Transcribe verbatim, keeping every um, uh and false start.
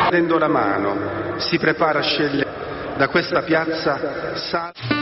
tendendo la mano, si prepara a scegliere da questa piazza sale.